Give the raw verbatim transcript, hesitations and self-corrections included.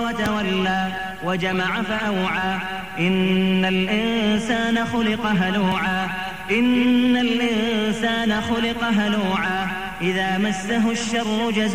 وتولى وجمع فأوعى إن الإنسان خلق هلوعا إن الإنسان خلق هلوعا إذا مسه الشر جزوعا